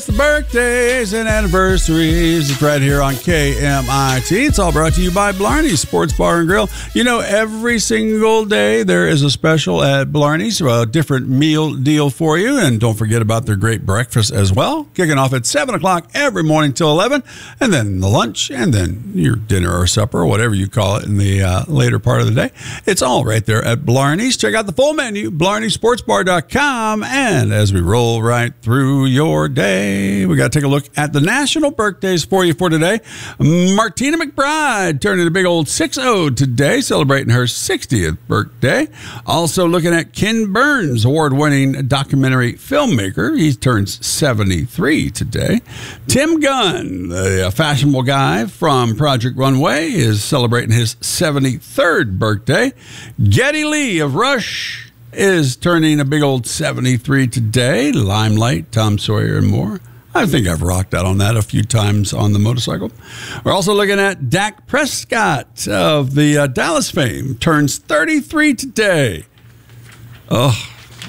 It's the birthdays and anniversaries. It's right here on KMIT. It's all brought to you by Blarney's Sports Bar and Grill. You know, every single day there is a special at Blarney's, a different meal deal for you. And don't forget about their great breakfast as well. Kicking off at 7 o'clock every morning till 11. And then the lunch, and then your dinner or supper, or whatever you call it in the later part of the day. It's all right there at Blarney's. Check out the full menu, blarneysportsbar.com. And as we roll right through your day, we got to take a look at the national birthdays for you for today. Martina McBride turning a big old 6-0 today, celebrating her 60th birthday. Also looking at Ken Burns, award-winning documentary filmmaker. He turns 73 today. Tim Gunn, the fashionable guy from Project Runway, is celebrating his 73rd birthday. Geddy Lee of Rush is turning a big old 73 today. Limelight, Tom Sawyer, and more. I think I've rocked out on that a few times on the motorcycle. We're also looking at Dak Prescott of the Dallas fame. Turns 33 today. Oh,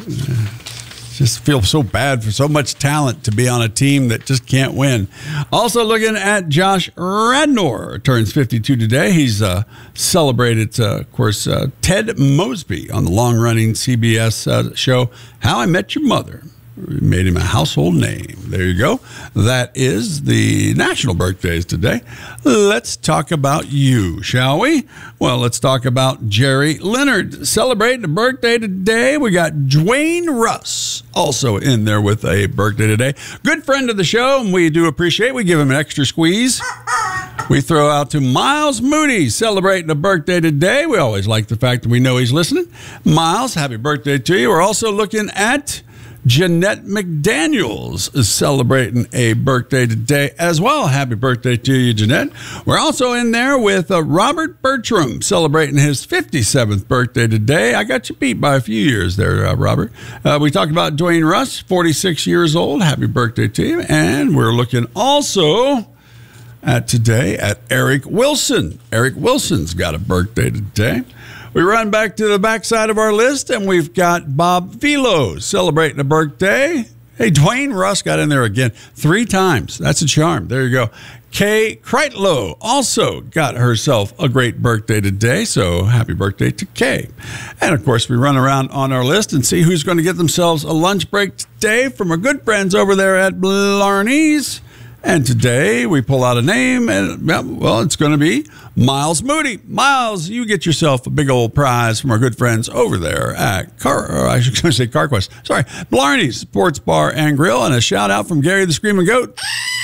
just feel so bad for so much talent to be on a team that just can't win. Also looking at Josh Radnor, turns 52 today. He's celebrated, of course, Ted Mosby on the long-running CBS show How I Met Your Mother. Made him a household name. There you go. That is the national birthdays today. Let's talk about you, shall we? Well, let's talk about Jerry Leonard celebrating a birthday today. We got Dwayne Russ also in there with a birthday today. Good friend of the show, and we do appreciate it. We give him an extra squeeze. We throw out to Miles Moody celebrating a birthday today. We always like the fact that we know he's listening. Miles, happy birthday to you. We're also looking at Jeanette McDaniels is celebrating a birthday today as well. Happy birthday to you, Jeanette. We're also in there with Robert Bertram celebrating his 57th birthday today. I got you beat by a few years there, Robert. We talked about Dwayne Russ, 46 years old. Happy birthday to you. And we're looking also at today at Eric Wilson. Eric Wilson's got a birthday today. We run back to the backside of our list, and we've got Bob Velo celebrating a birthday. Hey, Dwayne Russ got in there again 3 times. That's a charm. There you go. Kay Kreitlow also got herself a great birthday today, so happy birthday to Kay. And, of course, we run around on our list and see who's going to get themselves a lunch break today from our good friends over there at Blarney's. And today we pull out a name, and well, it's going to be Miles Moody. Miles, you get yourself a big old prize from our good friends over there at CarQuest. Sorry, Blarney's Sports Bar and Grill, and a shout out from Gary the Screaming Goat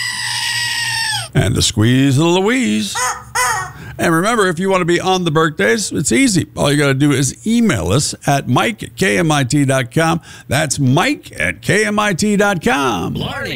and the Squeeze of Louise. And remember, if you want to be on the birthdays, it's easy. All you got to do is email us at mike@kmit.com. That's mike@kmit.com. Blarney.